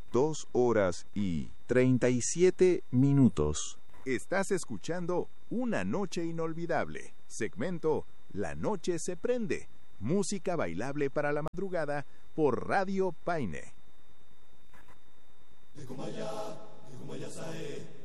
2 horas y 37 minutos. Estás escuchando Una Noche Inolvidable, segmento La Noche se Prende, música bailable para la madrugada por Radio Paine. Kumaya sae.